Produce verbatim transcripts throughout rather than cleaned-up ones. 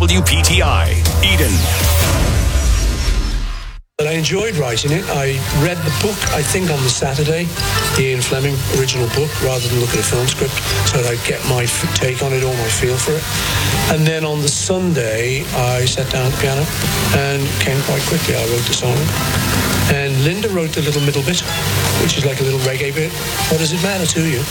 W P T I, Eden. But I enjoyed writing it. I read the book, I think, on the Saturday, the Ian Fleming original book, rather than look at a film script, so that I'd get my f- take on it or my feel for it. And then on the Sunday, I sat down at the piano and came quite quickly. I wrote the song. And Linda wrote the little middle bit, which is like a little reggae bit. What does it matter to you?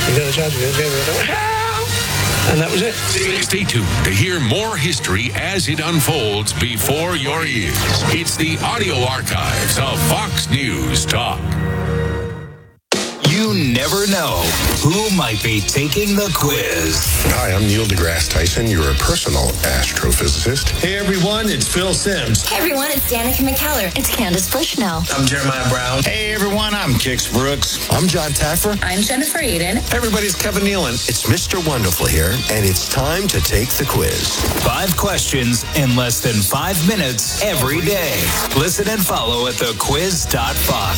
And that was it. Stay tuned to hear more history as it unfolds before your ears. It's the audio archives of Fox News Talk. You never know who might be taking the quiz. Hi, I'm Neil deGrasse Tyson. You're a personal astrophysicist. Hey, everyone, it's Phil Simms. Hey, everyone, it's Danica McKellar. It's Candace Bushnell. I'm Jeremiah Brown. Hey, everyone, I'm Kix Brooks. I'm John Taffer. I'm Jennifer Eden. Hey, everybody, it's Kevin Nealon. It's Mister Wonderful here, and it's time to take the quiz. Five questions in less than five minutes every day. Listen and follow at the quiz dot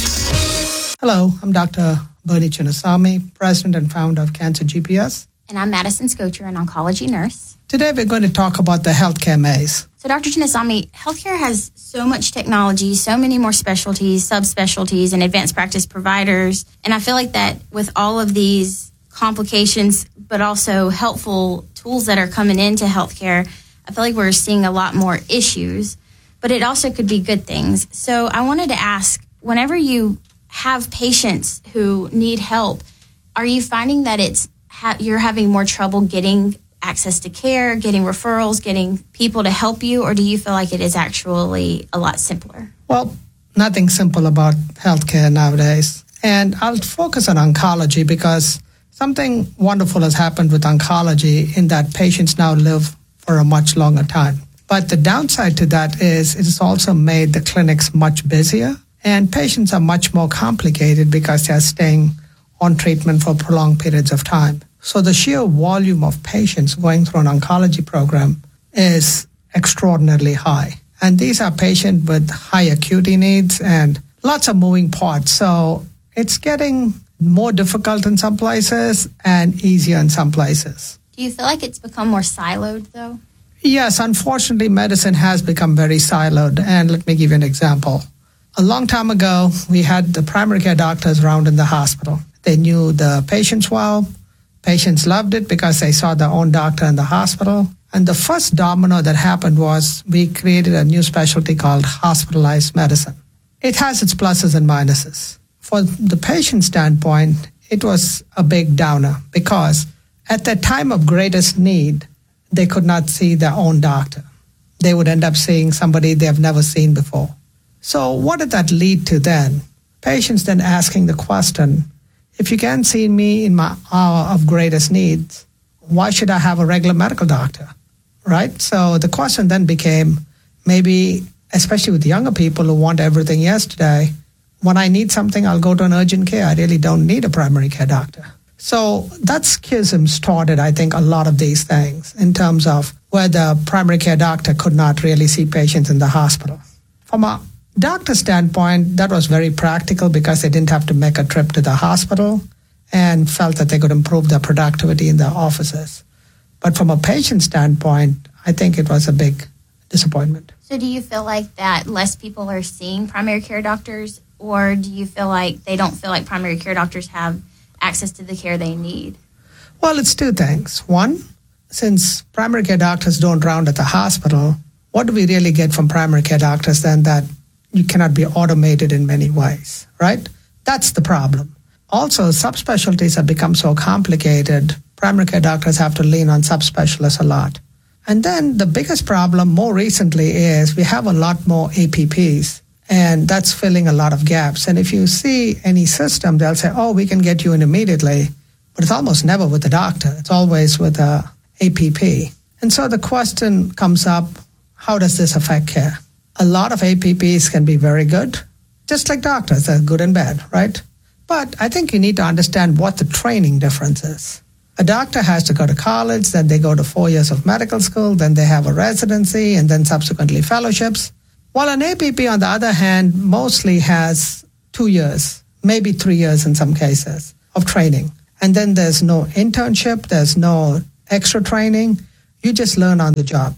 fox. Hello, I'm Doctor Bernie Chinnasamy, President and Founder of Cancer G P S. And I'm Madison Scocher, an oncology nurse. Today we're going to talk about the healthcare maze. So Doctor Chinnasamy, healthcare has so much technology, so many more specialties, subspecialties, and advanced practice providers. And I feel like that with all of these complications, but also helpful tools that are coming into healthcare, I feel like we're seeing a lot more issues, but it also could be good things. So I wanted to ask, whenever you have patients who need help, are you finding that it's ha- you're having more trouble getting access to care, getting referrals, getting people to help you, or do you feel like it is actually a lot simpler? Well, nothing simple about healthcare nowadays. And I'll focus on oncology because something wonderful has happened with oncology in that patients now live for a much longer time. But the downside to that is it has also made the clinics much busier. And patients are much more complicated because they're staying on treatment for prolonged periods of time. So the sheer volume of patients going through an oncology program is extraordinarily high. And these are patients with high acuity needs and lots of moving parts. So it's getting more difficult in some places and easier in some places. Do you feel like it's become more siloed, though? Yes, unfortunately, medicine has become very siloed. And let me give you an example. A long time ago, we had the primary care doctors around in the hospital. They knew the patients well. Patients loved it because they saw their own doctor in the hospital. And the first domino that happened was we created a new specialty called hospitalized medicine. It has its pluses and minuses. For the patient standpoint, it was a big downer because at the time of greatest need, they could not see their own doctor. They would end up seeing somebody they have never seen before. So what did that lead to then? Patients then asking the question, if you can't see me in my hour of greatest needs, why should I have a regular medical doctor, right? So the question then became, maybe, especially with younger people who want everything yesterday, when I need something, I'll go to an urgent care. I really don't need a primary care doctor. So that schism started, I think, a lot of these things in terms of where the primary care doctor could not really see patients in the hospital. From a doctor standpoint, that was very practical because they didn't have to make a trip to the hospital and felt that they could improve their productivity in their offices. But from a patient standpoint, I think it was a big disappointment. So do you feel like that less people are seeing primary care doctors, or do you feel like they don't feel like primary care doctors have access to the care they need? Well, it's two things. One, since primary care doctors don't round at the hospital, what do we really get from primary care doctors then that you cannot be automated in many ways, right? That's the problem. Also, subspecialties have become so complicated, primary care doctors have to lean on subspecialists a lot. And then the biggest problem more recently is we have a lot more A P Ps, and that's filling a lot of gaps. And if you see any system, they'll say, oh, we can get you in immediately, but it's almost never with the doctor. It's always with a A P P. And so the question comes up, how does this affect care? A lot of A P Ps can be very good, just like doctors, they're good and bad, right? But I think you need to understand what the training difference is. A doctor has to go to college, then they go to four years of medical school, then they have a residency, and then subsequently fellowships. While an A P P, on the other hand, mostly has two years, maybe three years in some cases, of training. And then there's no internship, there's no extra training. You just learn on the job.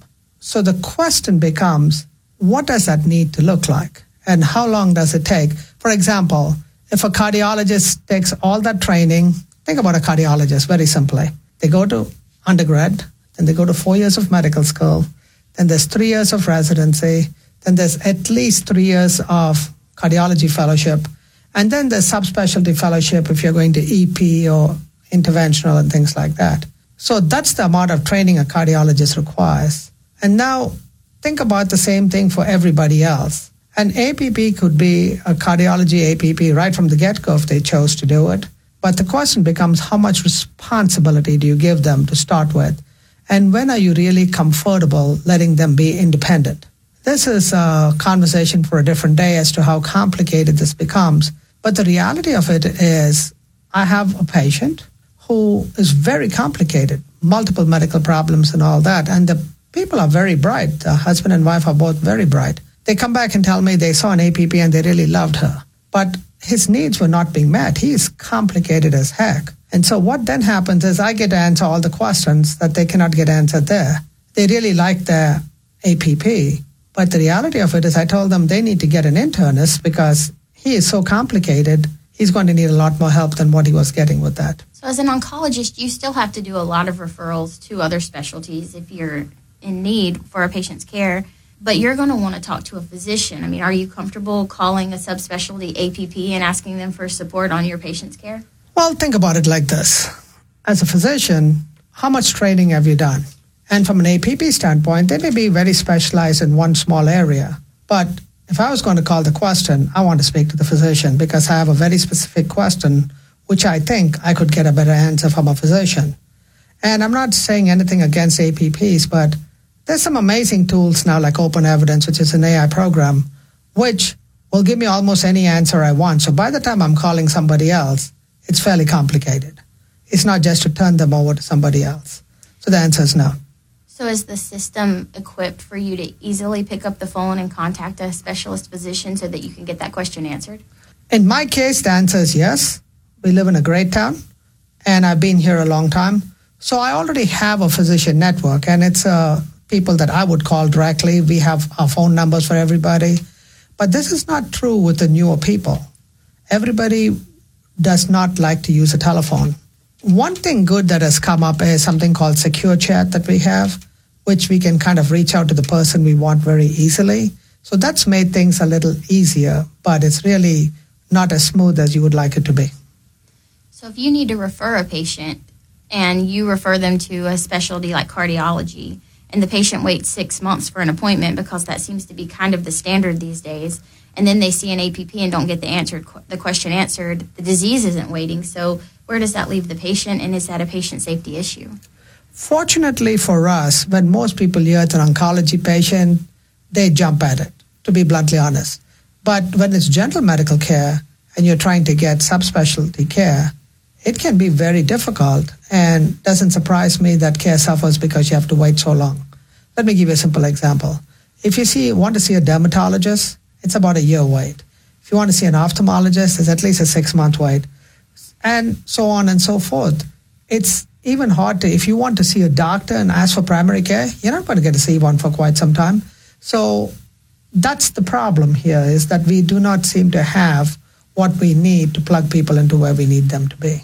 So the question becomes, what does that need to look like? And how long does it take? For example, if a cardiologist takes all that training, think about a cardiologist very simply. They go to undergrad, then they go to four years of medical school, then there's three years of residency, then there's at least three years of cardiology fellowship, and then there's subspecialty fellowship if you're going to E P or interventional and things like that. So that's the amount of training a cardiologist requires. And now think about the same thing for everybody else. An A P P could be a cardiology A P P right from the get-go if they chose to do it. But the question becomes, how much responsibility do you give them to start with? And when are you really comfortable letting them be independent? This is a conversation for a different day as to how complicated this becomes. But the reality of it is, I have a patient who is very complicated, multiple medical problems and all that. And the people are very bright. The husband and wife are both very bright. They come back and tell me they saw an A P P and they really loved her. But his needs were not being met. He is complicated as heck. And so what then happens is I get to answer all the questions that they cannot get answered there. They really like their A P P. But the reality of it is I told them they need to get an internist because he is so complicated, he's going to need a lot more help than what he was getting with that. So as an oncologist, you still have to do a lot of referrals to other specialties if you're in need for a patient's care, but you're going to want to talk to a physician. I mean, are you comfortable calling a subspecialty A P P and asking them for support on your patient's care? Well, think about it like this. As a physician, how much training have you done? And from an A P P standpoint, they may be very specialized in one small area. But if I was going to call the question, I want to speak to the physician because I have a very specific question, which I think I could get a better answer from a physician. And I'm not saying anything against A P Ps, but there's some amazing tools now like Open Evidence, which is an A I program, which will give me almost any answer I want. So by the time I'm calling somebody else, it's fairly complicated. It's not just to turn them over to somebody else. So the answer is no. So is the system equipped for you to easily pick up the phone and contact a specialist physician so that you can get that question answered? In my case, the answer is yes. We live in a great town, and I've been here a long time. So I already have a physician network, and it's uh, people that I would call directly. We have our phone numbers for everybody. But this is not true with the newer people. Everybody does not like to use a telephone. One thing good that has come up is something called Secure Chat that we have, which we can kind of reach out to the person we want very easily. So that's made things a little easier, but it's really not as smooth as you would like it to be. So if you need to refer a patient and you refer them to a specialty like cardiology, and the patient waits six months for an appointment because that seems to be kind of the standard these days, and then they see an A P P and don't get the answered the question answered, the disease isn't waiting. So where does that leave the patient, and is that a patient safety issue? Fortunately for us, when most people hear it's an oncology patient, they jump at it, to be bluntly honest. But when it's general medical care and you're trying to get subspecialty care, it can be very difficult, and doesn't surprise me that care suffers because you have to wait so long. Let me give you a simple example. If you see want to see a dermatologist, it's about a year wait. If you want to see an ophthalmologist, it's at least a six-month wait, and so on and so forth. It's even hard to, if you want to see a doctor and ask for primary care, you're not going to get to see one for quite some time. So that's the problem here, is that we do not seem to have what we need to plug people into where we need them to be.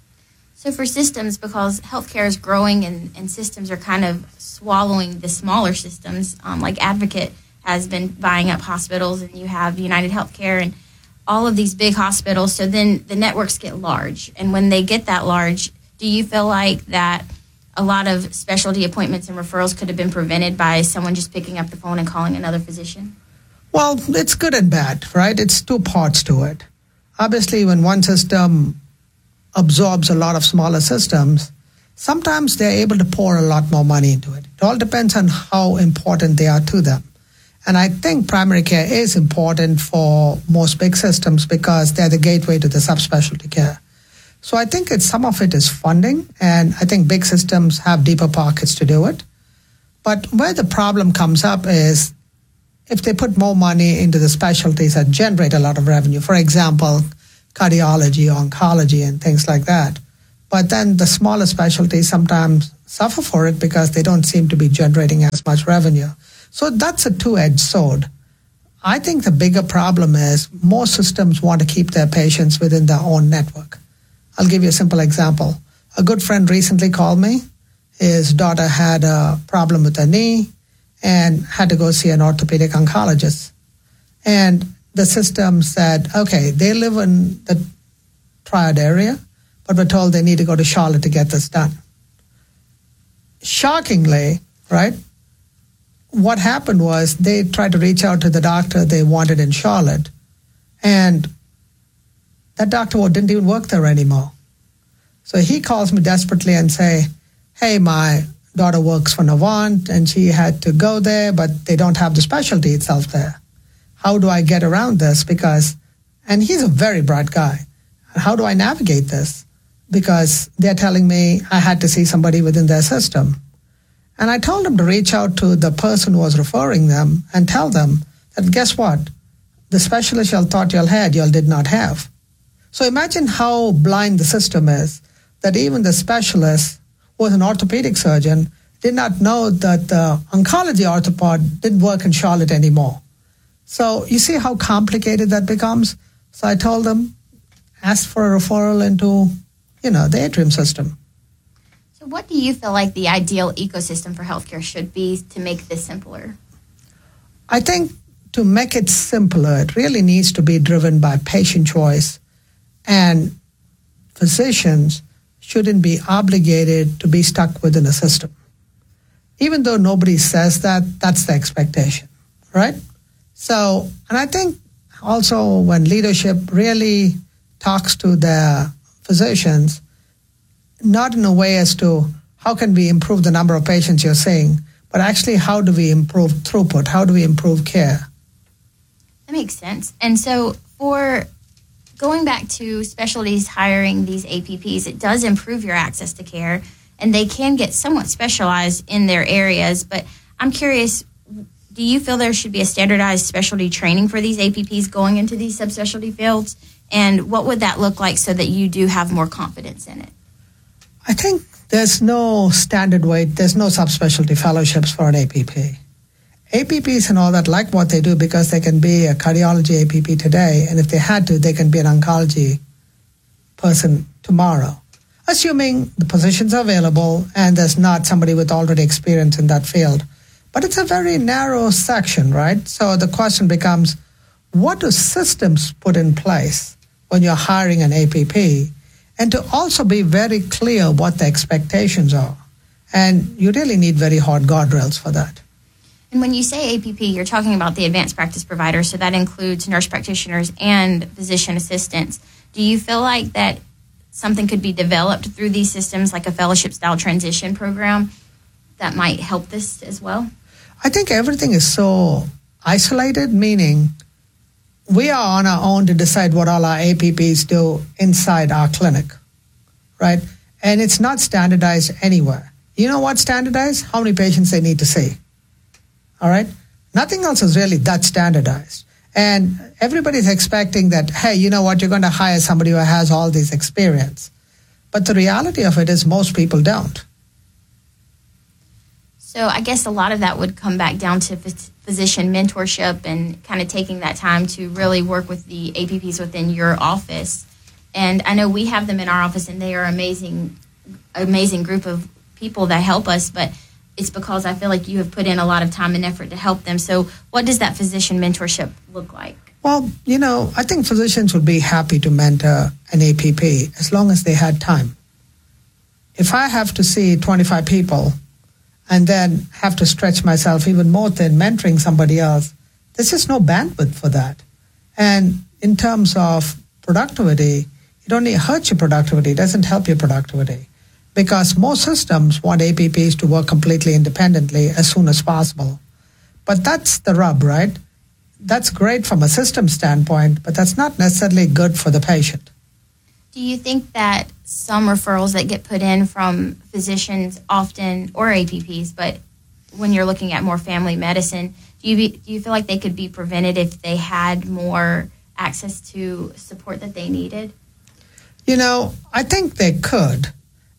So for systems, because healthcare is growing and, and systems are kind of swallowing the smaller systems, um, like Advocate has been buying up hospitals, and you have United Healthcare and all of these big hospitals. So then the networks get large. And when they get that large, do you feel like that a lot of specialty appointments and referrals could have been prevented by someone just picking up the phone and calling another physician? Well, it's good and bad, right? It's two parts to it. Obviously, when one system absorbs a lot of smaller systems, sometimes they're able to pour a lot more money into it. It all depends on how important they are to them. And I think primary care is important for most big systems because they're the gateway to the subspecialty care. So I think it's, some of it is funding, and I think big systems have deeper pockets to do it. But where the problem comes up is if they put more money into the specialties that generate a lot of revenue, for example, cardiology, oncology, and things like that. But then the smaller specialties sometimes suffer for it because they don't seem to be generating as much revenue. So that's a two-edged sword. I think the bigger problem is most systems want to keep their patients within their own network. I'll give you a simple example. A good friend recently called me. His daughter had a problem with her knee and had to go see an orthopedic oncologist. And the system said, okay, they live in the Triad area, but we're told they need to go to Charlotte to get this done. Shockingly, right, what happened was they tried to reach out to the doctor they wanted in Charlotte, and that doctor didn't even work there anymore. So he calls me desperately and say, hey, my daughter works for Novant, and she had to go there, but they don't have the specialty itself there. How do I get around this? Because, and he's a very bright guy. How do I navigate this? Because they're telling me I had to see somebody within their system. And I told him to reach out to the person who was referring them and tell them that, guess what? The specialist y'all thought y'all had, y'all did not have. So imagine how blind the system is, that even the specialist, who was an orthopedic surgeon, did not know that the oncology orthopod didn't work in Charlotte anymore. So you see how complicated that becomes? So I told them, ask for a referral into, you know, the Atrium system. So what do you feel like the ideal ecosystem for healthcare should be to make this simpler? I think to make it simpler, it really needs to be driven by patient choice, and physicians shouldn't be obligated to be stuck within a system. Even though nobody says that, that's the expectation, right? So, and I think also when leadership really talks to their physicians, not in a way as to how can we improve the number of patients you're seeing, but actually how do we improve throughput? How do we improve care? That makes sense. And so for going back to specialties hiring these A P Ps, it does improve your access to care, and they can get somewhat specialized in their areas. But I'm curious, do you feel there should be a standardized specialty training for these A P Ps going into these subspecialty fields? And what would that look like so that you do have more confidence in it? I think there's no standard way, there's no subspecialty fellowships for an A P P. A P Ps and all that like what they do because they can be a cardiology A P P today, and if they had to, they can be an oncology person tomorrow, assuming the positions are available and there's not somebody with already experience in that field. But it's a very narrow section, right? So the question becomes, what do systems put in place when you're hiring an A P P? And to also be very clear what the expectations are. And you really need very hard guardrails for that. And when you say A P P, you're talking about the advanced practice providers, so that includes nurse practitioners and physician assistants. Do you feel like that something could be developed through these systems, like a fellowship-style transition program, that might help this as well? I think everything is so isolated, meaning we are on our own to decide what all our A P Ps do inside our clinic, right? And it's not standardized anywhere. You know what's standardized? How many patients they need to see, all right? Nothing else is really that standardized. And everybody's expecting that, hey, you know what, you're going to hire somebody who has all this experience. But the reality of it is most people don't. So I guess a lot of that would come back down to physician mentorship and kind of taking that time to really work with the A P Ps within your office. And I know we have them in our office, and they are amazing, amazing group of people that help us, but it's because I feel like you have put in a lot of time and effort to help them. So what does that physician mentorship look like? Well, you know, I think physicians would be happy to mentor an A P P as long as they had time. If I have to see twenty-five people and then have to stretch myself even more than mentoring somebody else, there's just no bandwidth for that. And in terms of productivity, it only hurts your productivity, it doesn't help your productivity. Because most systems want A P Ps to work completely independently as soon as possible. But that's the rub, right? That's great from a system standpoint, but that's not necessarily good for the patient. Do you think that some referrals that get put in from physicians often, or A P Ps, but when you're looking at more family medicine, do you, be, do you feel like they could be prevented if they had more access to support that they needed? You know, I think they could.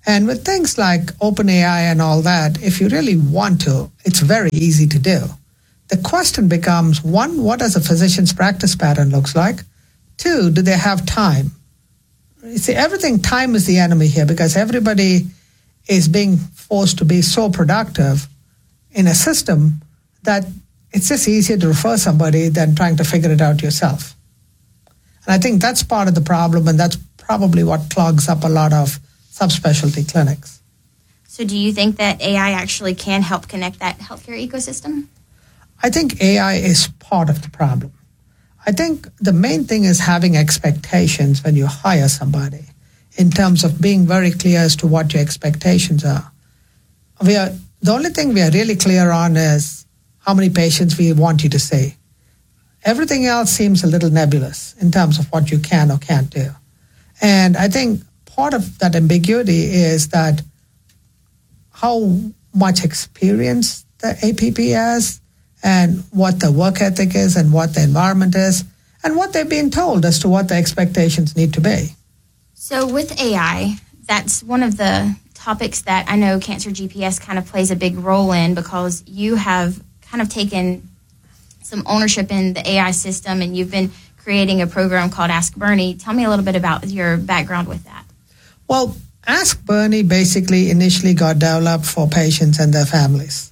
And with things like OpenAI and all that, if you really want to, it's very easy to do. The question becomes, one, what does a physician's practice pattern looks like? Two, do they have time? You see, everything, time is the enemy here because everybody is being forced to be so productive in a system that it's just easier to refer somebody than trying to figure it out yourself. And I think that's part of the problem, and that's probably what clogs up a lot of subspecialty clinics. So do you think that A I actually can help connect that healthcare ecosystem? I think A I is part of the problem. I think the main thing is having expectations when you hire somebody in terms of being very clear as to what your expectations are. We are the only thing we are really clear on is how many patients we want you to see. Everything else seems a little nebulous in terms of what you can or can't do. And I think part of that ambiguity is that how much experience the A P P has and what the work ethic is and what the environment is and what they've been told as to what the expectations need to be. So with A I, that's one of the topics that I know Cancer G P S kind of plays a big role in because you have kind of taken some ownership in the A I system and you've been creating a program called Ask Bernie. Tell me a little bit about your background with that. Well, Ask Bernie basically initially got developed for patients and their families.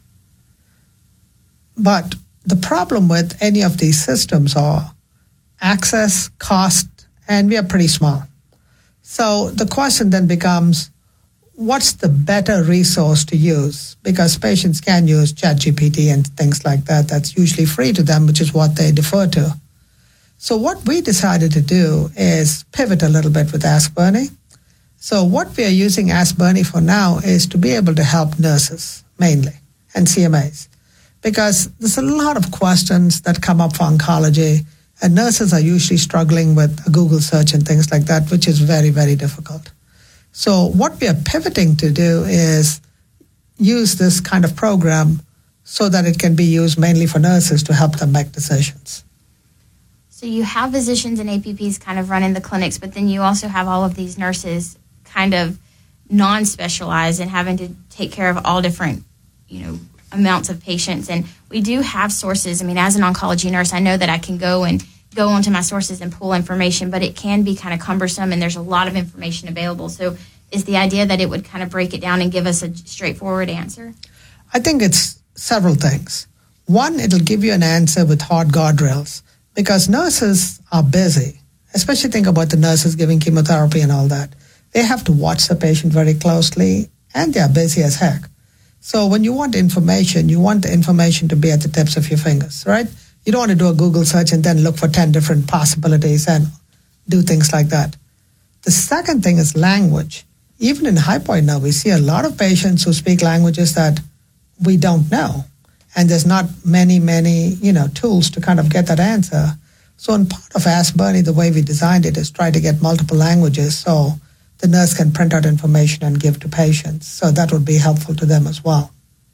But the problem with any of these systems are access, cost, and we are pretty small. So the question then becomes, what's the better resource to use? Because patients can use ChatGPT and things like that. That's usually free to them, which is what they defer to. So what we decided to do is pivot a little bit with Ask Bernie. So what we are using Ask Bernie for now is to be able to help nurses mainly and C M As. Because there's a lot of questions that come up for oncology, and nurses are usually struggling with a Google search and things like that, which is very, very difficult. So what we are pivoting to do is use this kind of program so that it can be used mainly for nurses to help them make decisions. So you have physicians and A P Ps kind of running the clinics, but then you also have all of these nurses kind of non-specialized and having to take care of all different, you know, amounts of patients. And we do have sources. I mean, as an oncology nurse, I know that I can go and go onto my sources and pull information, but it can be kind of cumbersome and there's a lot of information available. So is the idea that it would kind of break it down and give us a straightforward answer? I think it's several things. One, it'll give you an answer with hard guardrails because nurses are busy, especially think about the nurses giving chemotherapy and all that. They have to watch the patient very closely and they're busy as heck. So when you want information, you want the information to be at the tips of your fingers, right? You don't want to do a Google search and then look for ten different possibilities and do things like that. The second thing is language. Even in High Point now, we see a lot of patients who speak languages that we don't know. And there's not many, many, you know, tools to kind of get that answer. So in part of Ask Bernie, the way we designed it is try to get multiple languages so the nurse can print out information and give to patients. So that would be helpful to them as well.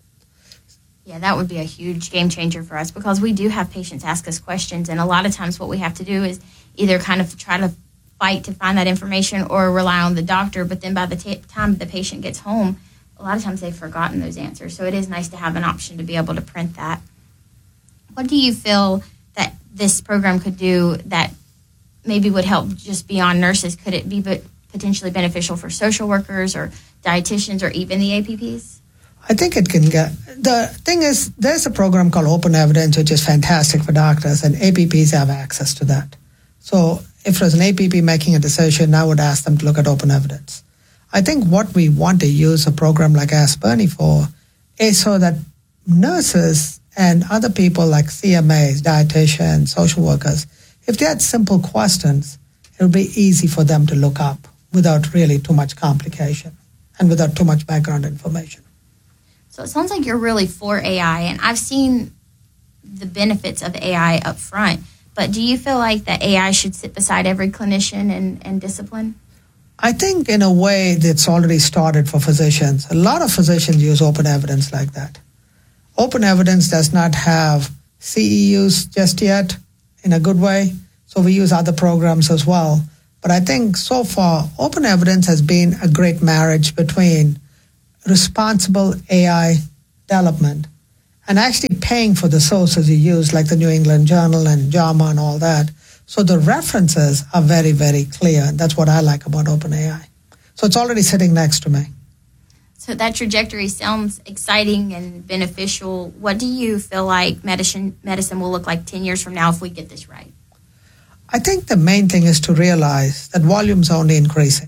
Yeah, that would be a huge game changer for us because we do have patients ask us questions. And a lot of times what we have to do is either kind of try to fight to find that information or rely on the doctor. But then by the t- time the patient gets home, a lot of times they've forgotten those answers. So it is nice to have an option to be able to print that. What do you feel that this program could do that maybe would help just beyond nurses? Could it be but potentially beneficial for social workers or dietitians or even the A P Ps? I think it can get, the thing is, there's a program called Open Evidence, which is fantastic for doctors, and A P Ps have access to that. So if there's an A P P making a decision, I would ask them to look at Open Evidence. I think what we want to use a program like Ask Bernie for is so that nurses and other people like C M As, dietitians, social workers, if they had simple questions, it would be easy for them to look up without really too much complication and without too much background information. So it sounds like you're really for A I, and I've seen the benefits of A I up front, but do you feel like that A I should sit beside every clinician and, and discipline? I think in a way that's already started for physicians. A lot of physicians use Open Evidence like that. Open Evidence does not have C E Us just yet in a good way, so we use other programs as well But I think so far, open evidence has been a great marriage between responsible A I development and actually paying for the sources you use, like the New England Journal and JAMA and all that. So the references are very, very clear. And that's what I like about OpenAI. So it's already sitting next to me. So that trajectory sounds exciting and beneficial. What do you feel like medicine medicine will look like ten years from now if we get this right? I think the main thing is to realize that volume's only increasing.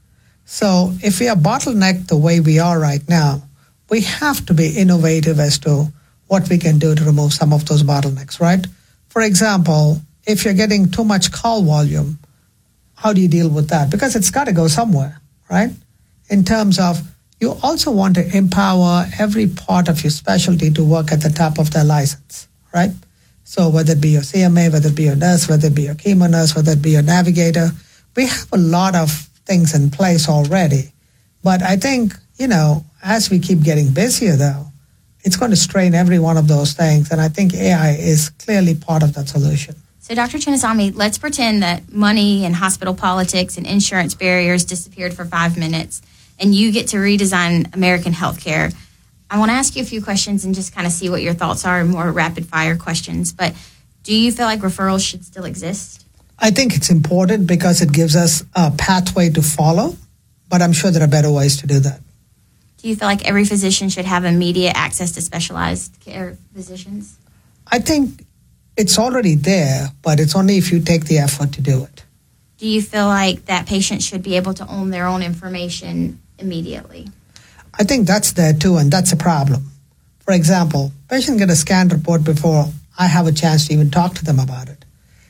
So if we are bottlenecked the way we are right now, we have to be innovative as to what we can do to remove some of those bottlenecks, right? For example, if you're getting too much call volume, how do you deal with that? Because it's got to go somewhere, right? In terms of, you also want to empower every part of your specialty to work at the top of their license, right? So whether it be your C M A, whether it be your nurse, whether it be your chemo nurse, whether it be your navigator, we have a lot of things in place already. But I think, you know, as we keep getting busier, though, it's going to strain every one of those things. And I think A I is clearly part of that solution. So, Doctor Chinnasamy, let's pretend that money and hospital politics and insurance barriers disappeared for five minutes and you get to redesign American healthcare. I want to ask you a few questions and just kind of see what your thoughts are, more rapid fire questions. But do you feel like referrals should still exist? I think it's important because it gives us a pathway to follow, but I'm sure there are better ways to do that. Do you feel like every physician should have immediate access to specialized care physicians? I think it's already there, but it's only if you take the effort to do it. Do you feel like that patients should be able to own their own information immediately? I think that's there too, and that's a problem. For example, patients get a scan report before I have a chance to even talk to them about it.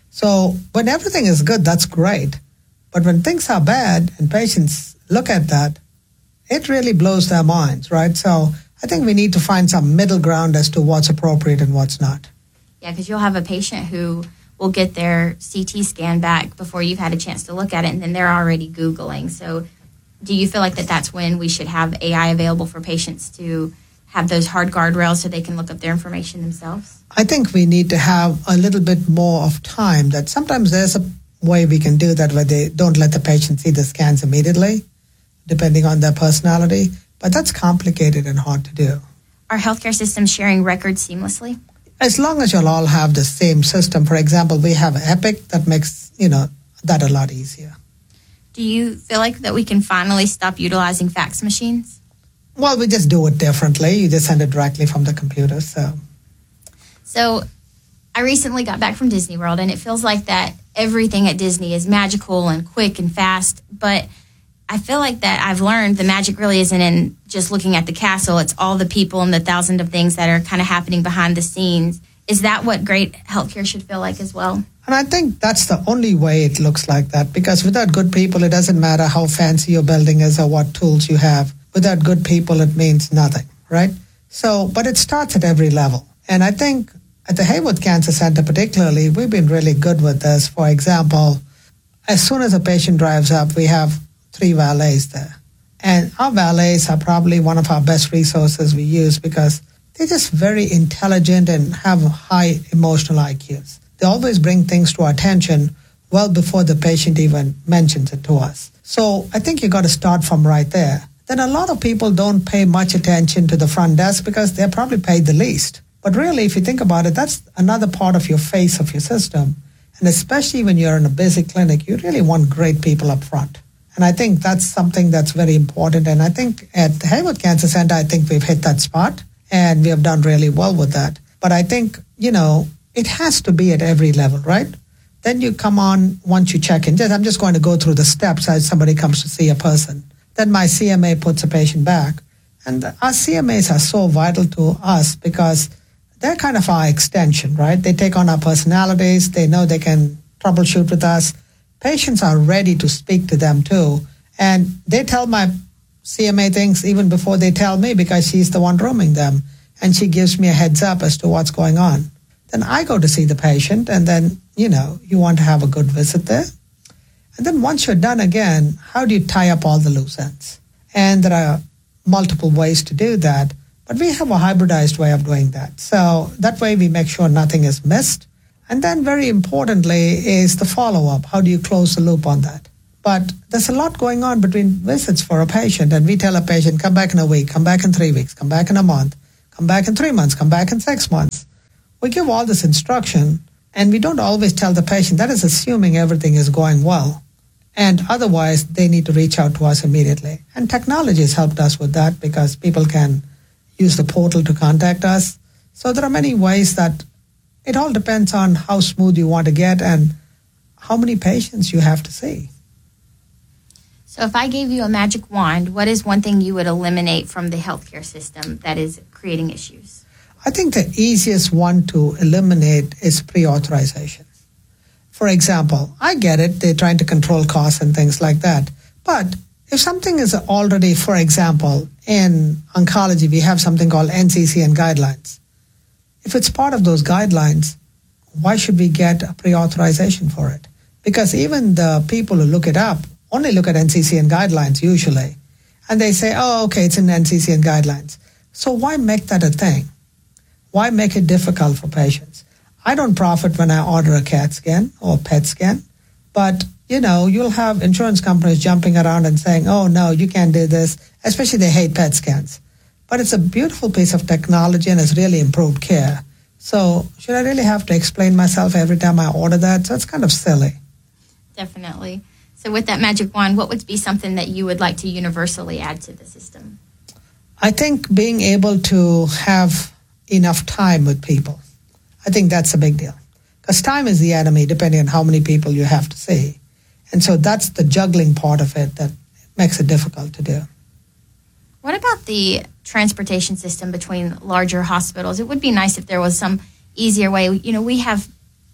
So when everything is good, that's great. But when things are bad and patients look at that, it really blows their minds, right? So I think we need to find some middle ground as to what's appropriate and what's not. Yeah, because you'll have a patient who will get their C T scan back before you've had a chance to look at it, and then they're already Googling. So do you feel like that that's when we should have A I available for patients to have those hard guardrails so they can look up their information themselves? I think we need to have a little bit more of time. That sometimes there's a way we can do that where they don't let the patient see the scans immediately, depending on their personality. But that's complicated and hard to do. Are healthcare systems sharing records seamlessly? As long as you'll all have the same system. For example, we have Epic that makes, you know, that a lot easier. Do you feel like that we can finally stop utilizing fax machines? Well, we just do it differently. You just send it directly from the computer. So, so I recently got back from Disney World, and it feels like that everything at Disney is magical and quick and fast. But I feel like that I've learned the magic really isn't in just looking at the castle. It's all the people and the thousands of things that are kind of happening behind the scenes. Is that what great healthcare should feel like as well? And I think that's the only way it looks like that, because without good people, it doesn't matter how fancy your building is or what tools you have. Without good people, it means nothing, right? So, but it starts at every level. And I think at the Haywood Cancer Center particularly, we've been really good with this. For example, as soon as a patient drives up, we have three valets there. And our valets are probably one of our best resources we use because they're just very intelligent and have high emotional I Qs. They always bring things to our attention well before the patient even mentions it to us. So I think you got to start from right there. Then a lot of people don't pay much attention to the front desk because they're probably paid the least. But really, if you think about it, that's another part of your face of your system. And especially when you're in a busy clinic, you really want great people up front. And I think that's something that's very important. And I think at the Haywood Cancer Center, I think we've hit that spot and we have done really well with that. But I think, you know, it has to be at every level, right? Then you come on, once you check in, just, I'm just going to go through the steps as somebody comes to see a person. Then my C M A puts a patient back. And our C M As are so vital to us because they're kind of our extension, right? They take on our personalities. They know they can troubleshoot with us. Patients are ready to speak to them too. And they tell my C M A things even before they tell me because she's the one rooming them. And she gives me a heads up as to what's going on. Then I go to see the patient and then, you know, you want to have a good visit there. And then once you're done again, how do you tie up all the loose ends? And there are multiple ways to do that, but we have a hybridized way of doing that. So that way we make sure nothing is missed. And then very importantly is the follow-up. How do you close the loop on that? But there's a lot going on between visits for a patient, and we tell a patient, come back in a week, come back in three weeks, come back in a month, come back in three months, come back in six months. We give all this instruction, and we don't always tell the patient. That is assuming everything is going well. And otherwise, they need to reach out to us immediately. And technology has helped us with that because people can use the portal to contact us. So there are many ways that it all depends on how smooth you want to get and how many patients you have to see. So if I gave you a magic wand, what is one thing you would eliminate from the healthcare system that is creating issues? I think the easiest one to eliminate is pre-authorization. For example, I get it, they're trying to control costs and things like that. But if something is already, for example, in oncology, we have something called N C C N guidelines. If it's part of those guidelines, why should we get a pre-authorization for it? Because even the people who look it up only look at N C C N guidelines usually. And they say, oh, okay, it's in N C C N guidelines. So why make that a thing? Why make it difficult for patients? I don't profit when I order a CAT scan or P E T scan, but, you know, you'll have insurance companies jumping around and saying, oh, no, you can't do this, especially they hate P E T scans. But it's a beautiful piece of technology and it's really improved care. So should I really have to explain myself every time I order that? So it's kind of silly. Definitely. So with that magic wand, what would be something that you would like to universally add to the system? I think being able to have enough time with people. I think that's a big deal. Because time is the enemy, depending on how many people you have to see. And so that's the juggling part of it that makes it difficult to do. What about the transportation system between larger hospitals? It would be nice if there was some easier way. You know, we have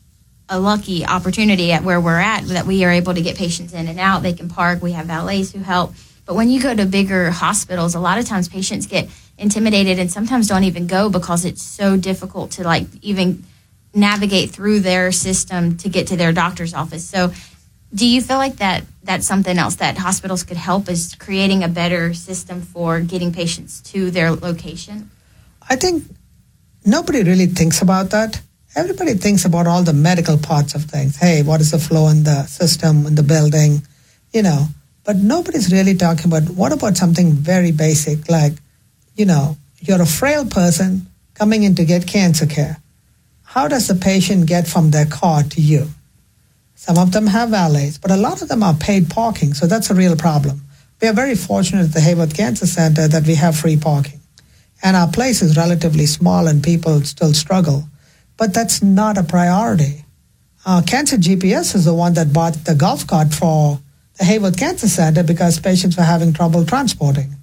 a lucky opportunity at where we're at that we are able to get patients in and out. They can park. We have valets who help. But when you go to bigger hospitals, a lot of times patients get intimidated and sometimes don't even go because it's so difficult to like even navigate through their system to get to their doctor's office. So do you feel like that that's something else that hospitals could help is creating a better system for getting patients to their location? I think nobody really thinks about that. Everybody thinks about all the medical parts of things. Hey, what is the flow in the system, in the building, you know. But nobody's really talking about what about something very basic like, you know, you're a frail person coming in to get cancer care. How does the patient get from their car to you? Some of them have valets, but a lot of them are paid parking, so that's a real problem. We are very fortunate at the Hayworth Cancer Center that we have free parking. And our place is relatively small and people still struggle. But that's not a priority. Uh, Cancer G P S is the one that bought the golf cart for the Hayworth Cancer Center because patients were having trouble transporting.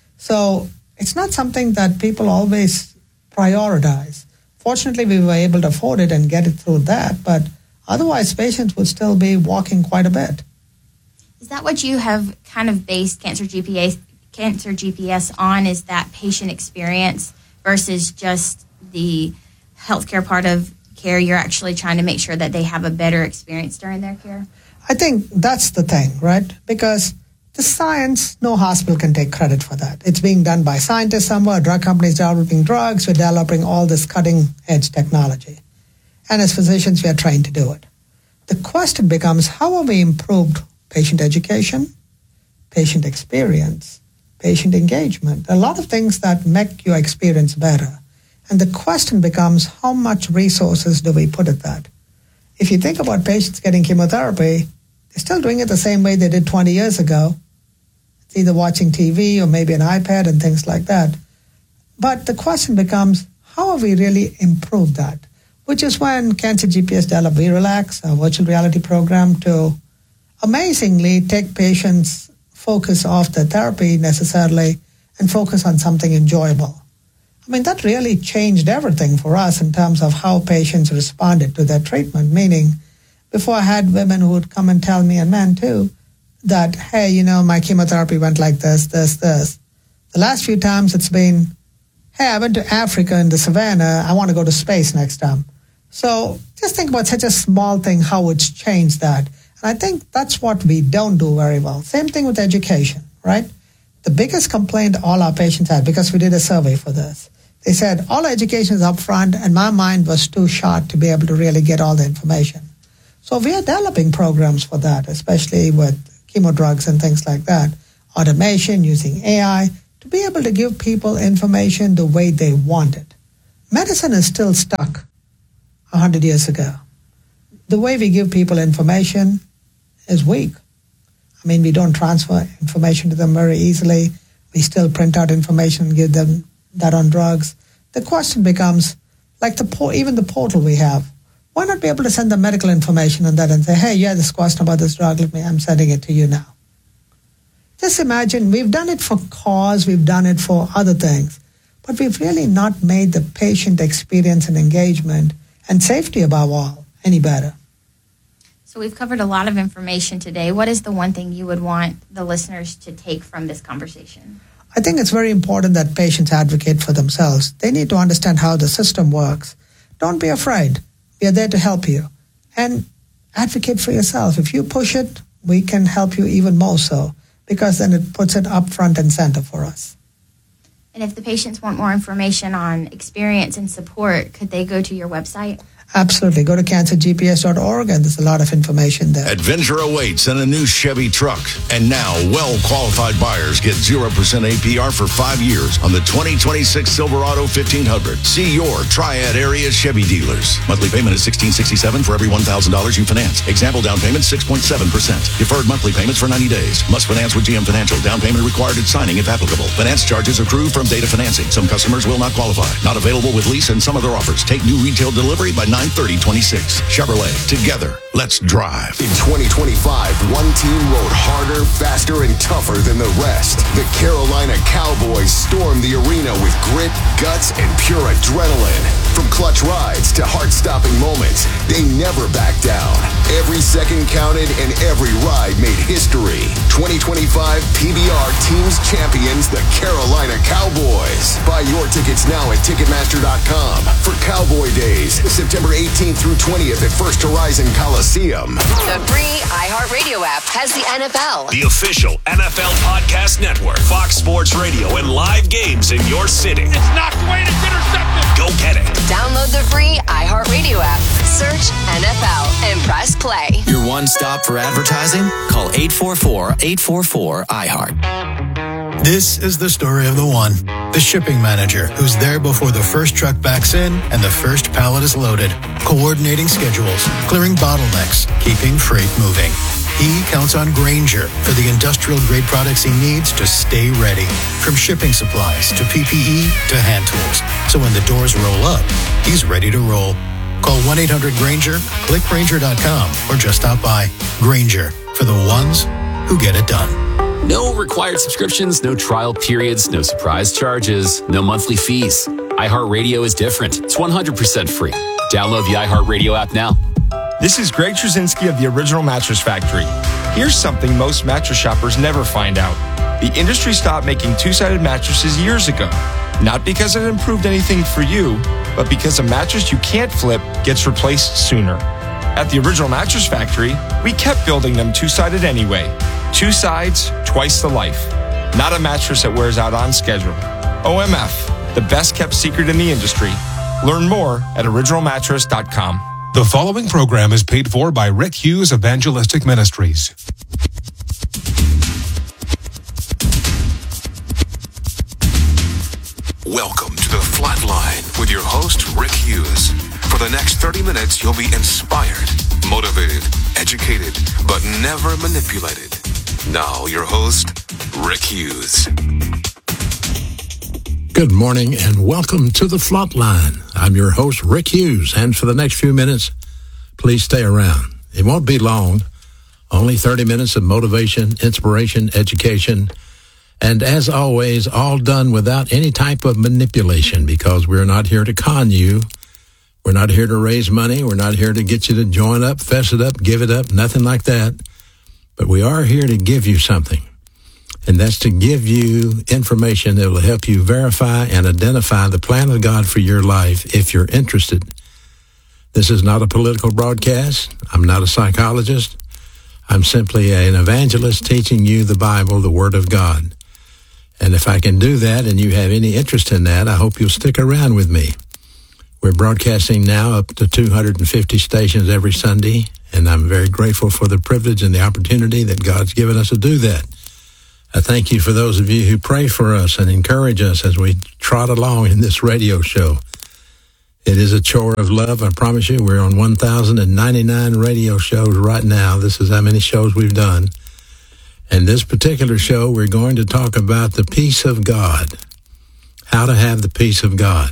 So it's not something that people always prioritize. Fortunately, we were able to afford it and get it through that, but otherwise patients would still be walking quite a bit. Is that what you have kind of based Cancer G P S, Cancer G P S on, is that patient experience versus just the healthcare part of care? You're actually trying to make sure that they have a better experience during their care? I think that's the thing, right? Because the science, no hospital can take credit for that. It's being done by scientists somewhere, drug companies developing drugs, we're developing all this cutting-edge technology. And as physicians, we are trained to do it. The question becomes, how have we improved patient education, patient experience, patient engagement? A lot of things that make your experience better. And the question becomes, how much resources do we put at that? If you think about patients getting chemotherapy, they're still doing it the same way they did twenty years ago. It's either watching T V or maybe an iPad and things like that. But the question becomes, how have we really improved that? Which is when Cancer G P S developed VRelax, a virtual reality program, to amazingly take patients' focus off the therapy necessarily and focus on something enjoyable. I mean, that really changed everything for us in terms of how patients responded to their treatment, meaning before I had women who would come and tell me, and men too, that, hey, you know, my chemotherapy went like this, this, this. The last few times it's been, hey, I went to Africa in the savannah, I want to go to space next time. So just think about such a small thing, how it's changed that. And I think that's what we don't do very well. Same thing with education, right? The biggest complaint all our patients had, because we did a survey for this, they said all education is up front and my mind was too short to be able to really get all the information. So we are developing programs for that, especially with chemo drugs and things like that. Automation, using A I, to be able to give people information the way they want it. Medicine is still stuck one hundred years ago. The way we give people information is weak. I mean, we don't transfer information to them very easily. We still print out information and give them that on drugs. The question becomes, like the po- even the portal we have, why not be able to send them medical information on that and say, hey, you had this question about this drug, let me, I'm sending it to you now. Just imagine, we've done it for cause, we've done it for other things, but we've really not made the patient experience and engagement and safety above all any better. So we've covered a lot of information today. What is the one thing you would want the listeners to take from this conversation? I think it's very important that patients advocate for themselves. They need to understand how the system works. Don't be afraid. We are there to help you. And advocate for yourself. If you push it, we can help you even more so, because then it puts it up front and center for us. And if the patients want more information on experience and support, could they go to your website? Absolutely. Go to cancer g p s dot org, and there's a lot of information there. Adventure awaits in a new Chevy truck. And now, well-qualified buyers get zero percent A P R for five years on the twenty twenty-six Silverado fifteen hundred. See your Triad area Chevy dealers. Monthly payment is sixteen sixty-seven for every one thousand dollars you finance. Example down payment, six point seven percent. Deferred monthly payments for ninety days. Must finance with G M Financial. Down payment required at signing if applicable. Finance charges accrue from date of financing. Some customers will not qualify. Not available with lease and some other offers. Take new retail delivery by nine thirty twenty-six. Chevrolet. Together, let's drive. In twenty twenty-five, one team rode harder, faster, and tougher than the rest. The Carolina Cowboys stormed the arena with grit, guts, and pure adrenaline. From clutch rides to heart-stopping moments, they never backed down. Every second counted and every ride made history. twenty twenty-five P B R Teams Champions, the Carolina Cowboys. Buy your tickets now at Ticketmaster dot com for Cowboy Days, September eighteenth through twentieth at First Horizon Coliseum. The free iHeartRadio app has the N F L, the official N F L podcast network, Fox Sports Radio, and live games in your city. It's knocked away and it's intercepted. Go get it. Download the free iHeartRadio app, search N F L, and press play. Your one stop for advertising? Call eight four four, eight four four, I heart. This is the story of the one, the shipping manager, who's there before the first truck backs in and the first pallet is loaded, coordinating schedules, clearing bottlenecks, keeping freight moving. He counts on Grainger for the industrial-grade products he needs to stay ready, from shipping supplies to P P E to hand tools. So when the doors roll up, he's ready to roll. Call one eight hundred Grainger, click Grainger dot com, or just stop by. Grainger, for the ones who get it done. No required subscriptions, no trial periods, no surprise charges, no monthly fees. iHeartRadio is different. It's one hundred percent free. Download the iHeartRadio app now. This is Greg Trzynski of the Original Mattress Factory. Here's something most mattress shoppers never find out. The industry stopped making two-sided mattresses years ago. Not because it improved anything for you, but because a mattress you can't flip gets replaced sooner. At the Original Mattress Factory, we kept building them two-sided anyway. Two sides, twice the life. Not a mattress that wears out on schedule. O M F, the best kept secret in the industry. Learn more at original mattress dot com. The following program is paid for by Rick Hughes Evangelistic Ministries. Welcome to the Flatline with your host, Rick Hughes. For the next thirty minutes, you'll be inspired, motivated, educated, but never manipulated. Now, your host, Rick Hughes. Good morning and welcome to the Flatline. I'm your host, Rick Hughes, and for the next few minutes, please stay around. It won't be long, only thirty minutes of motivation, inspiration, education, and as always, all done without any type of manipulation, because we're not here to con you. We're not here to raise money. We're not here to get you to join up, fess it up, give it up, nothing like that. But we are here to give you something, and that's to give you information that will help you verify and identify the plan of God for your life if you're interested. This is not a political broadcast. I'm not a psychologist. I'm simply an evangelist teaching you the Bible, the Word of God. And if I can do that and you have any interest in that, I hope you'll stick around with me. We're broadcasting now up to two hundred fifty stations every Sunday, And I'm very grateful for the privilege and the opportunity that God's given us to do that. I thank you for those of you who pray for us and encourage us as we trot along in this radio show. It is a chore of love, I promise you. We're on one thousand ninety-nine radio shows right now. This is how many shows we've done. And this particular show, we're going to talk about the peace of God, how to have the peace of God.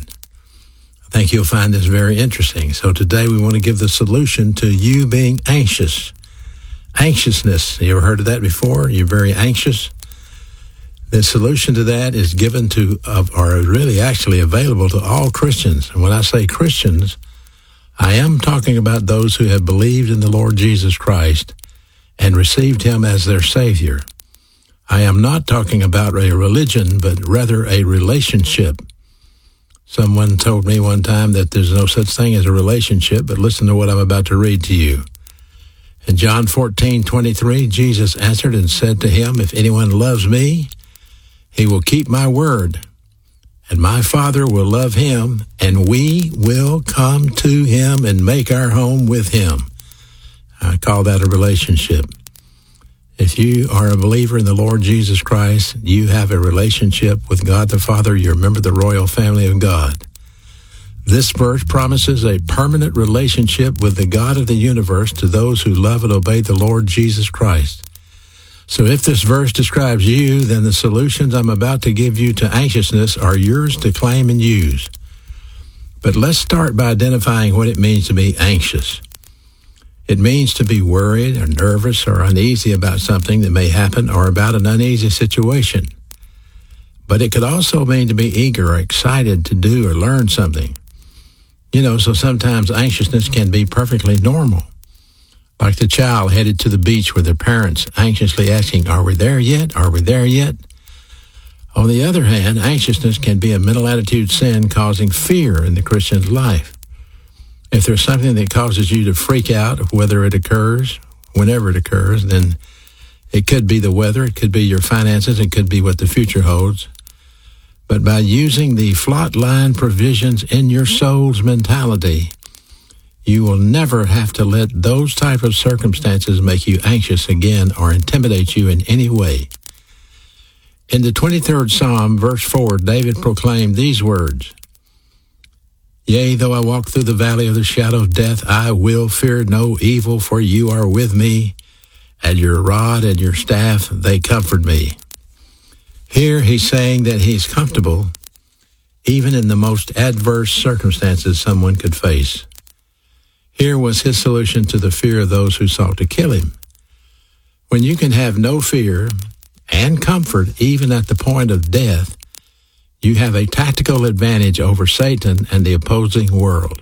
I think you'll find this very interesting. So today we want to give the solution to you being anxious. Anxiousness, you ever heard of that before? You're very anxious. The solution to that is given to, or really actually available to all Christians. And when I say Christians, I am talking about those who have believed in the Lord Jesus Christ and received him as their Savior. I am not talking about a religion, but rather a relationship. Someone told me one time that there's no such thing as a relationship, but listen to what I'm about to read to you. In John fourteen twenty-three, Jesus answered and said to him, "If anyone loves me, he will keep my word, and my Father will love him, and we will come to him and make our home with him." I call that a relationship. If you are a believer in the Lord Jesus Christ, you have a relationship with God the Father. You're a member of the royal family of God. This verse promises a permanent relationship with the God of the universe to those who love and obey the Lord Jesus Christ. So if this verse describes you, then the solutions I'm about to give you to anxiousness are yours to claim and use. But let's start by identifying what it means to be anxious. It means to be worried or nervous or uneasy about something that may happen or about an uneasy situation. But it could also mean to be eager or excited to do or learn something. You know, so sometimes anxiousness can be perfectly normal. Like the child headed to the beach with their parents anxiously asking, "Are we there yet? Are we there yet?" On the other hand, anxiousness can be a mental attitude sin causing fear in the Christian's life. If there's something that causes you to freak out, whether it occurs, whenever it occurs, then it could be the weather, it could be your finances, it could be what the future holds. But by using the Flatline provisions in your soul's mentality, you will never have to let those type of circumstances make you anxious again or intimidate you in any way. In the twenty-third Psalm, verse four, David proclaimed these words, "Yea, though I walk through the valley of the shadow of death, I will fear no evil, for you are with me, and your rod and your staff, they comfort me." Here he's saying that he's comfortable even in the most adverse circumstances someone could face. Here was his solution to the fear of those who sought to kill him. When you can have no fear and comfort even at the point of death, you have a tactical advantage over Satan and the opposing world.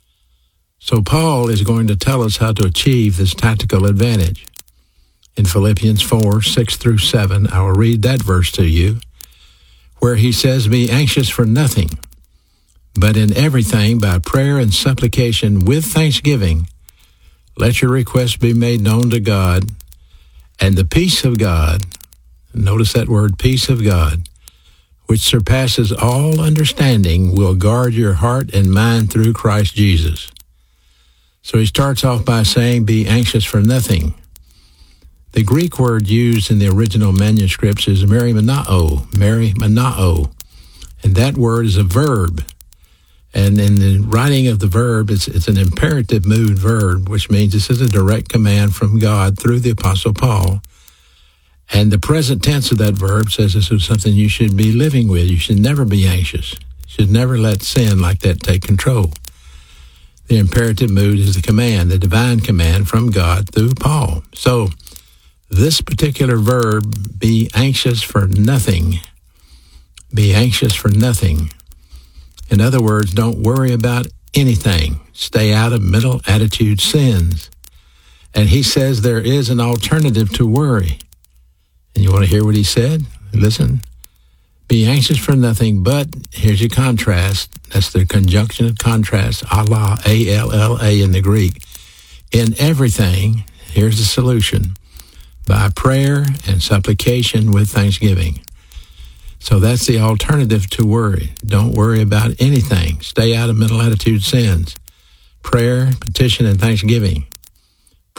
So Paul is going to tell us how to achieve this tactical advantage. In Philippians four, six through seven, I will read that verse to you, where he says, "Be anxious for nothing, but in everything, by prayer and supplication with thanksgiving, let your requests be made known to God, and the peace of God," notice that word, peace of God, "which surpasses all understanding, will guard your heart and mind through Christ Jesus." So he starts off by saying, be anxious for nothing. The Greek word used in the original manuscripts is merimenao, merimenao, and that word is a verb. And in the writing of the verb, it's, it's an imperative mood verb, which means this is a direct command from God through the Apostle Paul. And the present tense of that verb says this is something you should be living with. You should never be anxious. You should never let sin like that take control. The imperative mood is the command, the divine command from God through Paul. So this particular verb, be anxious for nothing, be anxious for nothing. In other words, don't worry about anything. Stay out of mental attitude sins. And he says there is an alternative to worry. And you want to hear what he said? Listen. Be anxious for nothing, but here's your contrast. That's the conjunction of contrast, Allah, A L L A in the Greek. In everything, here's the solution, by prayer and supplication with thanksgiving. So that's the alternative to worry. Don't worry about anything. Stay out of mental attitude sins. Prayer, petition, and thanksgiving.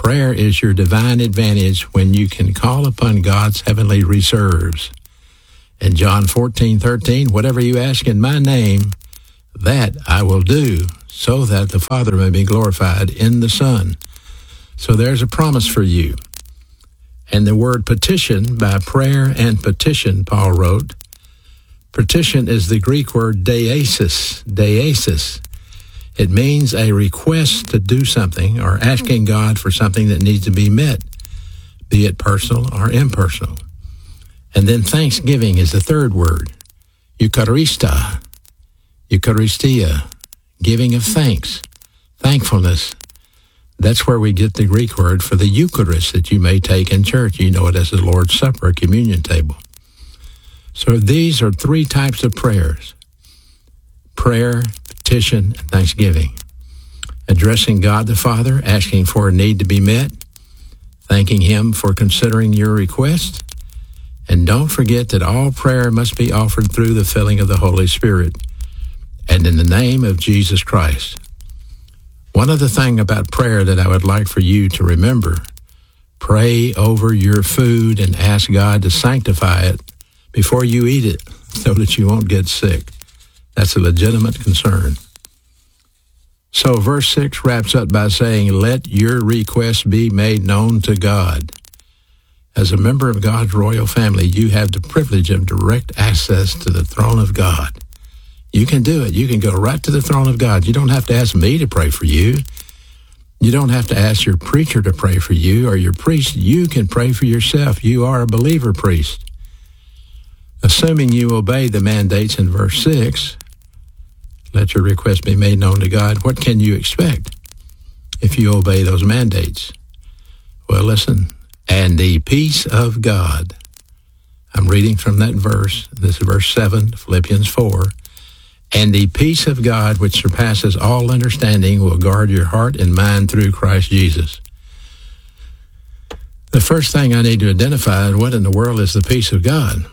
Prayer is your divine advantage when you can call upon God's heavenly reserves. In John fourteen thirteen, whatever you ask in my name, that I will do, so that the Father may be glorified in the Son. So there's a promise for you. And the word petition, by prayer and petition, Paul wrote, petition is the Greek word deesis, deesis. It means a request to do something or asking God for something that needs to be met, be it personal or impersonal. And then thanksgiving is the third word, eucharista, eucharistia, giving of thanks, thankfulness. That's where we get the Greek word for the Eucharist that you may take in church. You know it as the Lord's Supper, communion table. So these are three types of prayers: prayer, petition, and thanksgiving. Addressing God the Father, asking for a need to be met, thanking Him for considering your request, and don't forget that all prayer must be offered through the filling of the Holy Spirit and in the name of Jesus Christ. One other thing about prayer that I would like for you to remember: pray over your food and ask God to sanctify it before you eat it so that you won't get sick. That's a legitimate concern. So verse six wraps up by saying, let your requests be made known to God. As a member of God's royal family, you have the privilege of direct access to the throne of God. You can do it. You can go right to the throne of God. You don't have to ask me to pray for you. You don't have to ask your preacher to pray for you or your priest. You can pray for yourself. You are a believer priest. Assuming you obey the mandates in verse six, let your request be made known to God. What can you expect if you obey those mandates? Well, listen, and the peace of God. I'm reading from that verse. This is verse seven, Philippians four. And the peace of God, which surpasses all understanding, will guard your heart and mind through Christ Jesus. The first thing I need to identify is what in the world is the peace of God?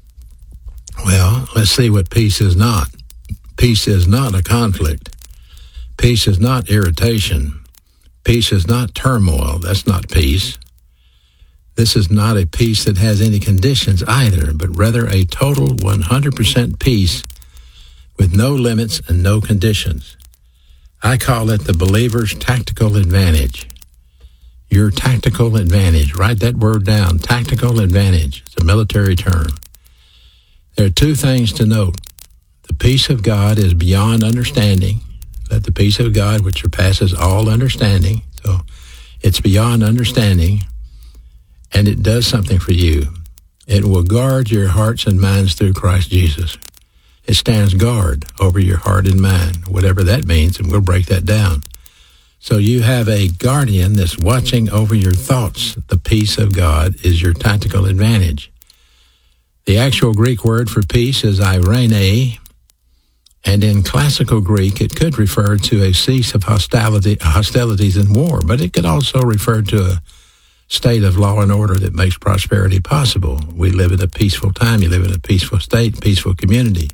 Well, let's see what peace is not. Peace is not a conflict. Peace is not irritation. Peace is not turmoil. That's not peace. This is not a peace that has any conditions either, but rather a total one hundred percent peace with no limits and no conditions. I call it the believer's tactical advantage. Your tactical advantage. Write that word down, tactical advantage. It's a military term. There are two things to note. The peace of God is beyond understanding. Let the peace of God, which surpasses all understanding, so it's beyond understanding, and it does something for you. It will guard your hearts and minds through Christ Jesus. It stands guard over your heart and mind, whatever that means, and we'll break that down. So you have a guardian that's watching over your thoughts. The peace of God is your tactical advantage. The actual Greek word for peace is eirene, and in classical Greek it could refer to a cease of hostility, hostilities and war, but it could also refer to a state of law and order that makes prosperity possible. We live in a peaceful time. You live in a peaceful state, peaceful community.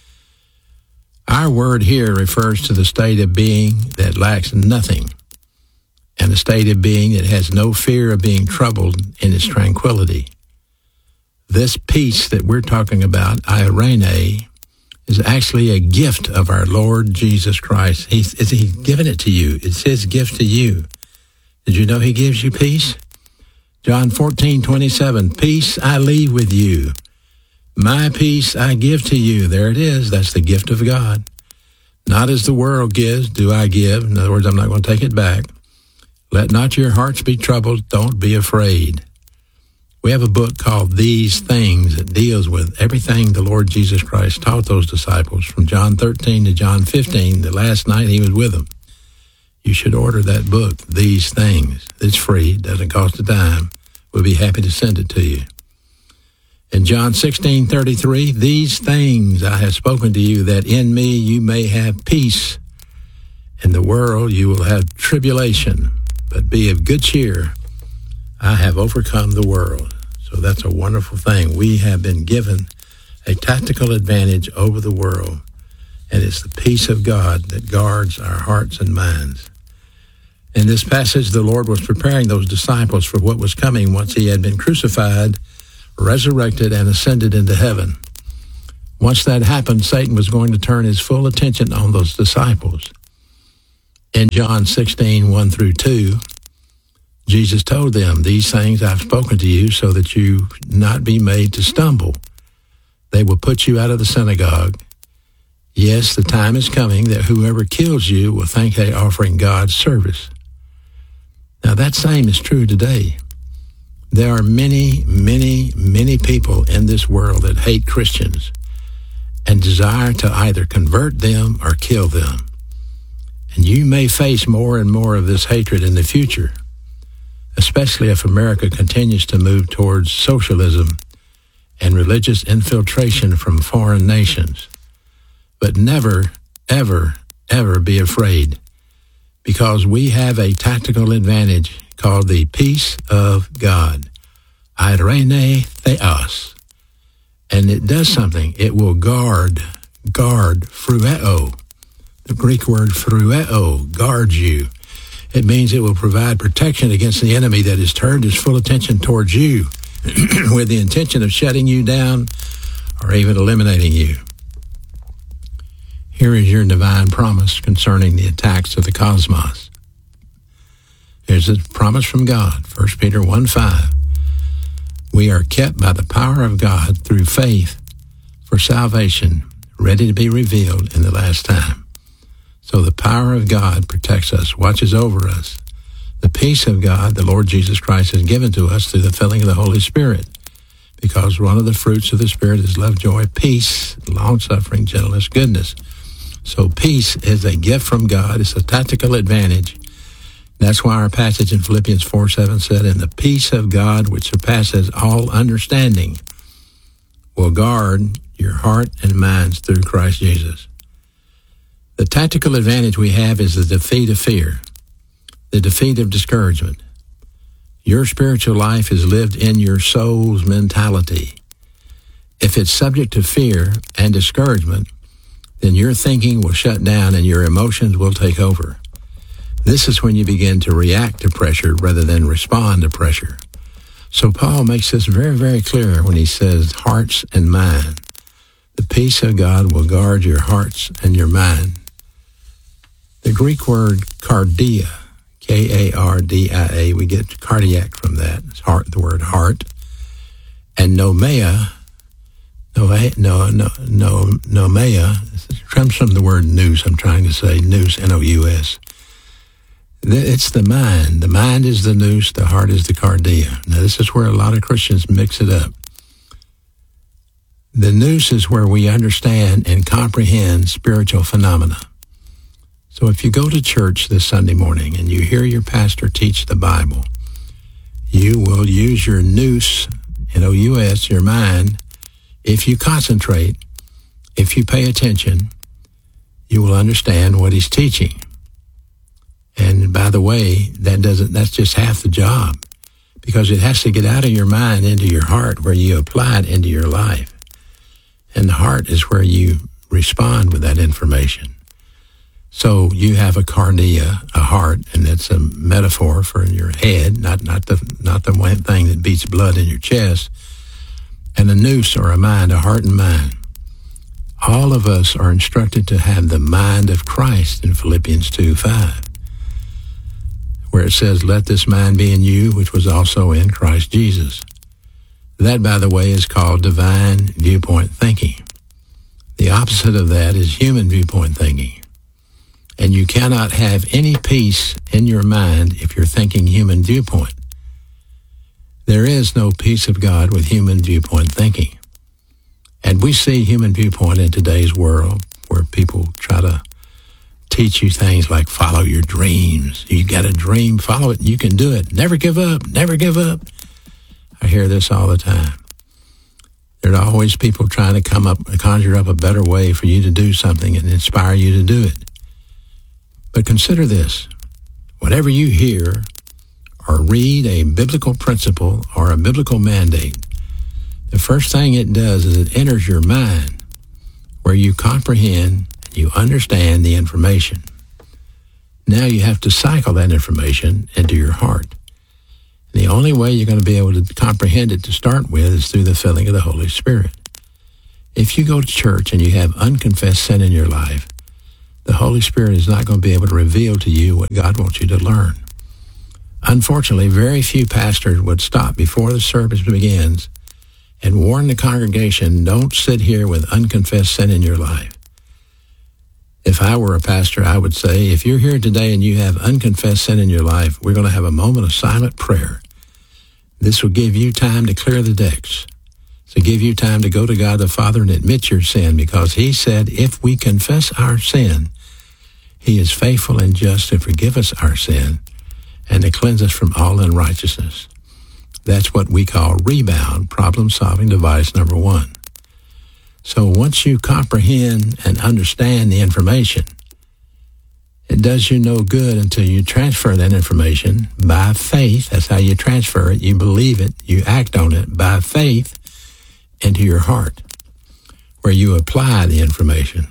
Our word here refers to the state of being that lacks nothing and a state of being that has no fear of being troubled in its tranquility. This peace that we're talking about, eirene, is actually a gift of our Lord Jesus Christ. He's, he's given it to you. It's His gift to you. Did you know He gives you peace? John fourteen twenty-seven, peace I leave with you. My peace I give to you. There it is. That's the gift of God. Not as the world gives, do I give. In other words, I'm not going to take it back. Let not your hearts be troubled. Don't be afraid. We have a book called These Things that deals with everything the Lord Jesus Christ taught those disciples from John thirteen to John fifteen. The last night He was with them. You should order that book, These Things. It's free. Doesn't cost a dime. We'll be happy to send it to you. In John sixteen thirty-three, these things I have spoken to you, that in me you may have peace. In the world you will have tribulation, but be of good cheer. I have overcome the world. So that's a wonderful thing. We have been given a tactical advantage over the world, and it's the peace of God that guards our hearts and minds. In this passage, the Lord was preparing those disciples for what was coming once he had been crucified, resurrected, and ascended into heaven. Once that happened, Satan was going to turn his full attention on those disciples. In John sixteen, one through two, Jesus told them, "These things I've spoken to you so that you not be made to stumble. They will put you out of the synagogue. Yes, the time is coming that whoever kills you will think they are offering God's service." Now that same is true today. There are many, many, many people in this world that hate Christians and desire to either convert them or kill them. And you may face more and more of this hatred in the future, especially if America continues to move towards socialism and religious infiltration from foreign nations. But never, ever, ever be afraid, because we have a tactical advantage called the peace of God. Eirene theos. And it does something. It will guard, guard, phrueo. The Greek word phrueo, guards you. It means it will provide protection against the enemy that has turned his full attention towards you with the intention of shutting you down or even eliminating you. Here is your divine promise concerning the attacks of the cosmos. Here's a promise from God, First Peter one five. We are kept by the power of God through faith for salvation, ready to be revealed in the last time. So the power of God protects us, watches over us. The peace of God, the Lord Jesus Christ, has given to us through the filling of the Holy Spirit, because one of the fruits of the Spirit is love, joy, peace, long-suffering, gentleness, goodness. So peace is a gift from God. It's a tactical advantage. That's why our passage in Philippians four seven said, "And the peace of God, which surpasses all understanding, will guard your heart and minds through Christ Jesus." The tactical advantage we have is the defeat of fear, the defeat of discouragement. Your spiritual life is lived in your soul's mentality. If it's subject to fear and discouragement, then your thinking will shut down and your emotions will take over. This is when you begin to react to pressure rather than respond to pressure. So Paul makes this very, very clear when he says hearts and mind. The peace of God will guard your hearts and your mind. The Greek word cardia, K A R D I A, we get cardiac from that. It's heart, the word heart. And nomea, no, no, no, no, nomea, comes from the word nous, I'm trying to say, nous, N O U S. It's the mind. The mind is the nous, the heart is the cardia. Now, this is where a lot of Christians mix it up. The nous is where we understand and comprehend spiritual phenomena. So if you go to church this Sunday morning and you hear your pastor teach the Bible, you will use your nous, N O U S, your mind. If you concentrate, if you pay attention, you will understand what he's teaching. And by the way, that doesn't, that's just half the job, because it has to get out of your mind into your heart where you apply it into your life. And the heart is where you respond with that information. So you have a cardia, a heart, and that's a metaphor for your head, not, not the, not the one thing that beats blood in your chest. And a nous, or a mind, a heart and mind. All of us are instructed to have the mind of Christ in Philippians two five, where it says, "Let this mind be in you, which was also in Christ Jesus." That, by the way, is called divine viewpoint thinking. The opposite of that is human viewpoint thinking. And you cannot have any peace in your mind if you're thinking human viewpoint. There is no peace of God with human viewpoint thinking. And we see human viewpoint in today's world, where people try to teach you things like follow your dreams. You got a dream, follow it, and you can do it. Never give up, never give up. I hear this all the time. There are always people trying to come up, conjure up a better way for you to do something and inspire you to do it. But consider this. Whenever you hear or read a biblical principle or a biblical mandate, the first thing it does is it enters your mind, where you comprehend and you understand the information. Now you have to cycle that information into your heart. And the only way you're going to be able to comprehend it to start with is through the filling of the Holy Spirit. If you go to church and you have unconfessed sin in your life, the Holy Spirit is not going to be able to reveal to you what God wants you to learn. Unfortunately, very few pastors would stop before the service begins and warn the congregation, don't sit here with unconfessed sin in your life. If I were a pastor, I would say, if you're here today and you have unconfessed sin in your life, we're going to have a moment of silent prayer. This will give you time to clear the decks. To give you time to go to God the Father and admit your sin, because he said if we confess our sin, he is faithful and just to forgive us our sin and to cleanse us from all unrighteousness. That's what we call rebound, problem-solving device number one. So once you comprehend and understand the information, it does you no good until you transfer that information by faith. That's how you transfer it. You believe it. You act on it by faith into your heart, where you apply the information.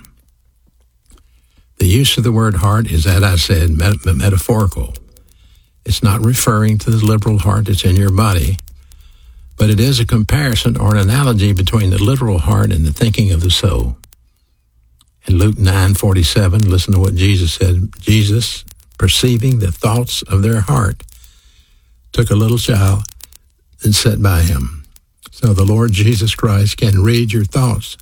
The use of the word heart is, as I said, met- metaphorical. It's not referring to the literal heart that's in your body, but it is a comparison or an analogy between the literal heart and the thinking of the soul. In Luke nine forty-seven, listen to what Jesus said. Jesus, perceiving the thoughts of their heart, took a little child and sat by him. So the Lord Jesus Christ can read your thoughts.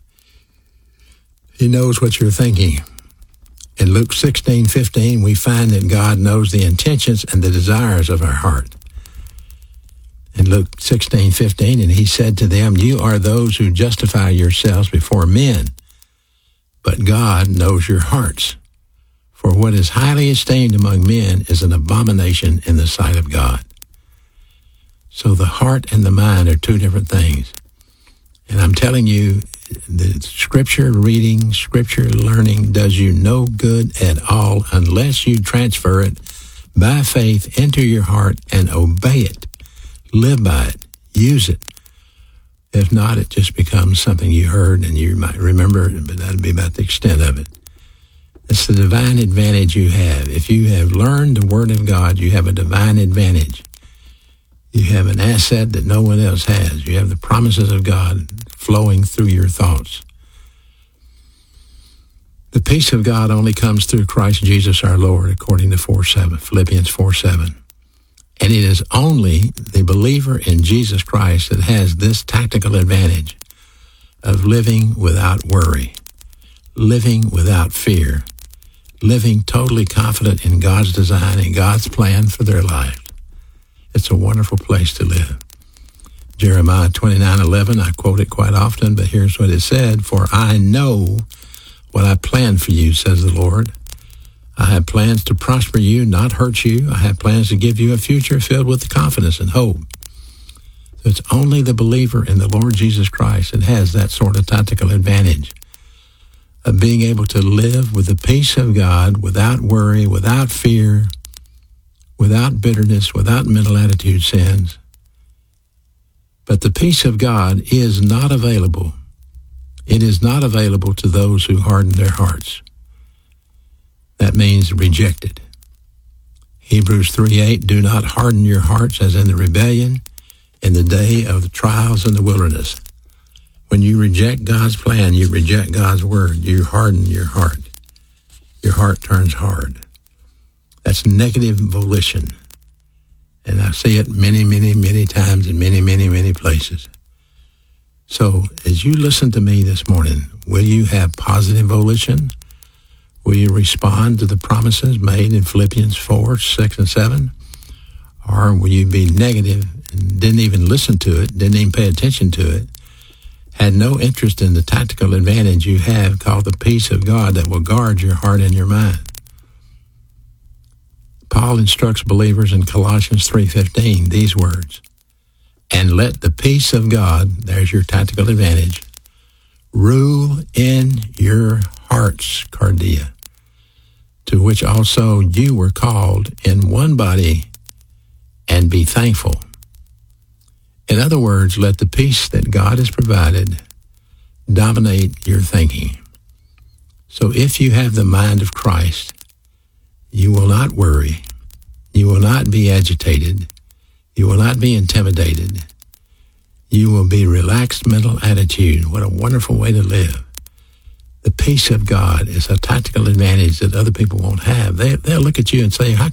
He knows what you're thinking. In Luke sixteen fifteen, we find that God knows the intentions and the desires of our heart. In Luke sixteen fifteen, and he said to them, you are those who justify yourselves before men, but God knows your hearts. For what is highly esteemed among men is an abomination in the sight of God. So the heart and the mind are two different things. And I'm telling you, the scripture reading, scripture learning does you no good at all unless you transfer it by faith into your heart and obey it. Live by it. Use it. If not, it just becomes something you heard and you might remember, but that'd be about the extent of it. It's the divine advantage you have. If you have learned the Word of God, you have a divine advantage. You have an asset that no one else has. You have the promises of God flowing through your thoughts. The peace of God only comes through Christ Jesus our Lord, according to four seven, Philippians four seven. And it is only the believer in Jesus Christ that has this tactical advantage of living without worry, living without fear, living totally confident in God's design and God's plan for their life. It's a wonderful place to live. Jeremiah twenty-nine eleven, I quote it quite often, but here's what it said. For I know what I plan for you, says the Lord. I have plans to prosper you, not hurt you. I have plans to give you a future filled with confidence and hope. So it's only the believer in the Lord Jesus Christ that has that sort of tactical advantage of being able to live with the peace of God without worry, without fear, without bitterness, without mental attitude sins. But the peace of God is not available. It is not available to those who harden their hearts. That means rejected. Hebrews three eight, do not harden your hearts as in the rebellion in the day of the trials in the wilderness. When you reject God's plan, you reject God's word, you harden your heart. Your heart turns hard. That's negative volition. And I see it many, many, many times in many, many, many places. So as you listen to me this morning, will you have positive volition? Will you respond to the promises made in Philippians four, six, and seven? Or will you be negative and didn't even listen to it, didn't even pay attention to it, had no interest in the tactical advantage you have called the peace of God that will guard your heart and your mind? Paul instructs believers in Colossians three fifteen these words, and let the peace of God, there's your tactical advantage, rule in your hearts, cardia, to which also you were called in one body, and be thankful. In other words, let the peace that God has provided dominate your thinking. So if you have the mind of Christ, You will not worry. You will not be agitated. You will not be intimidated. You will be relaxed mental attitude. What a wonderful way to live. The peace of God is a tactical advantage that other people won't have. They, they'll look at you and say, how,